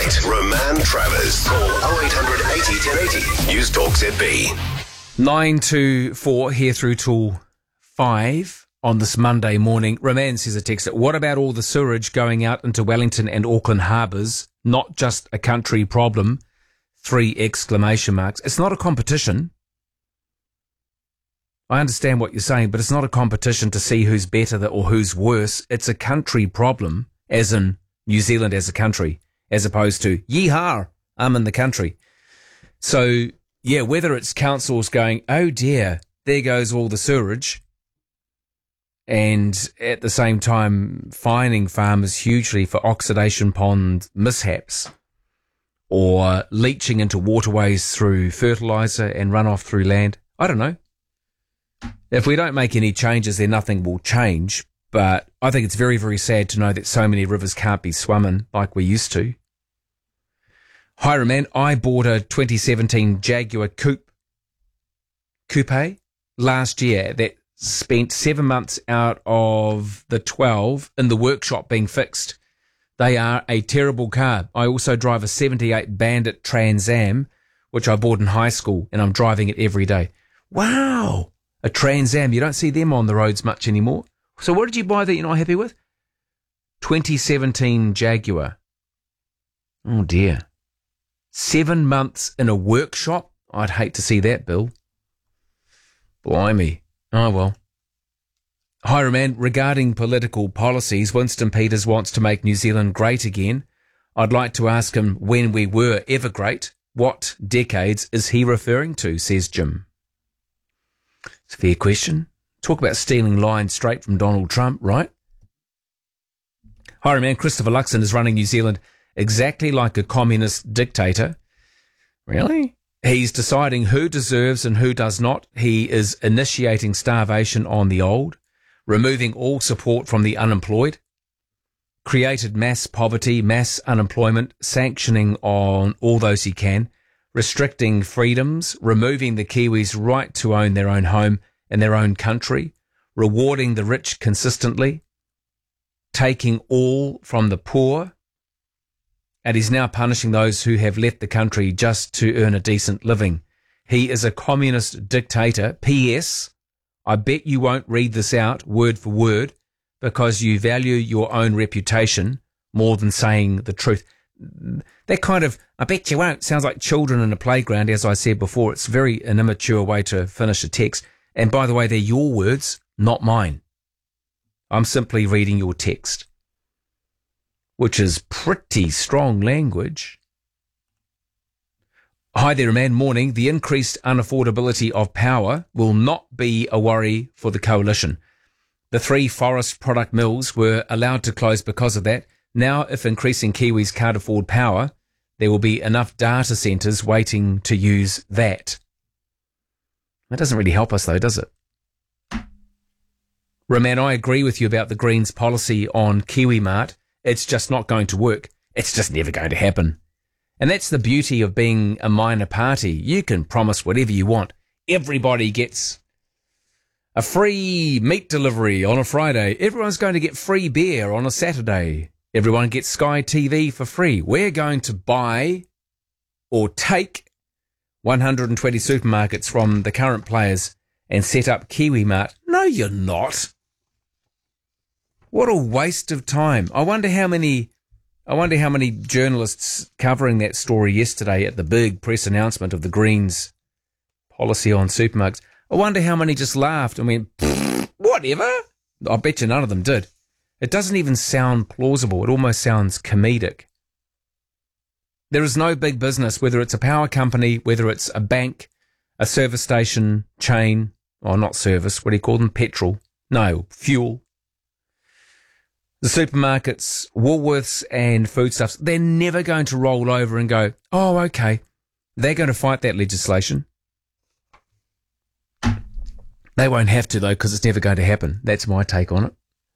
tonight. Roman Travers. Call 0800 80 1080. News Talk ZB. 9 to 4 here through till 5 on this Monday morning. Roman says a text, what about all the sewerage going out into Wellington and Auckland harbours? Not just a country problem. 3 exclamation marks. It's not a competition. I understand what you're saying, but it's not a competition to see who's better or who's worse. It's a country problem, as in New Zealand as a country, as opposed to, yeehaw, I'm in the country. So, yeah, whether it's councils going, oh dear, there goes all the sewerage, and at the same time fining farmers hugely for oxidation pond mishaps, or leaching into waterways through fertiliser and runoff through land. I don't know. If we don't make any changes, then nothing will change. But I think it's very, very sad to know that so many rivers can't be swum like we used to. Hi, Roman. I bought a 2017 Jaguar Coupe last year that spent 7 months out of the 12 in the workshop being fixed. They are a terrible car. I also drive a 78 Bandit Trans Am, which I bought in high school, and I'm driving it every day. Wow! A Trans Am. You don't see them on the roads much anymore. So what did you buy that you're not happy with? 2017 Jaguar. Oh dear. 7 months in a workshop? I'd hate to see that, Bill. Blimey. Oh well. Hi, Roman. Regarding political policies, Winston Peters wants to make New Zealand great again. I'd like to ask him when we were ever great. What decades is he referring to, says Jim. It's a fair question. Talk about stealing lines straight from Donald Trump, right? Hi, Roman. Christopher Luxon is running New Zealand exactly like a communist dictator. Really? He's deciding who deserves and who does not. He is initiating starvation on the old, removing all support from the unemployed, created mass poverty, mass unemployment, sanctioning on all those he can, restricting freedoms, removing the Kiwis' right to own their own home and their own country, rewarding the rich consistently, taking all from the poor, and he's now punishing those who have left the country just to earn a decent living. He is a communist dictator. P.S. I bet you won't read this out word for word because you value your own reputation more than saying the truth. That kind of, I bet you won't, sounds like children in a playground, as I said before. It's very an immature way to finish a text. And by the way, they're your words, not mine. I'm simply reading your text, which is pretty strong language. Hi there, man. Morning. The increased unaffordability of power will not be a worry for the coalition. The 3 forest product mills were allowed to close because of that. Now, if increasing Kiwis can't afford power, there will be enough data centres waiting to use that. That doesn't really help us, though, does it? Roman, I agree with you about the Greens' policy on KiwiMart. It's just not going to work. It's just never going to happen. And that's the beauty of being a minor party. You can promise whatever you want. Everybody gets a free meat delivery on a Friday. Everyone's going to get free beer on a Saturday. Everyone gets Sky TV for free. We're going to buy or take 120 supermarkets from the current players and set up KiwiMart. No, you're not. What a waste of time. I wonder how many journalists covering that story yesterday at the big press announcement of the Greens policy on supermarkets, I wonder how many just laughed and went, whatever. I bet you none of them did. It doesn't even sound plausible. It almost sounds comedic. There is no big business, whether it's a power company, whether it's a bank, a service station chain, or not service, what do you call them? Petrol. No, fuel. The supermarkets, Woolworths and foodstuffs, they're never going to roll over and go, oh, okay. They're going to fight that legislation. They won't have to, though, because it's never going to happen. That's my take on it.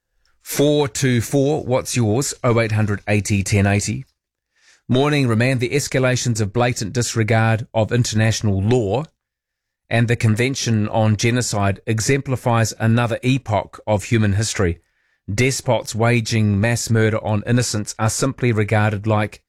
424, what's yours? 0800 80 1080. Morning, Roman. The escalations of blatant disregard of international law and the Convention on Genocide exemplifies another epoch of human history. Despots waging mass murder on innocents are simply regarded like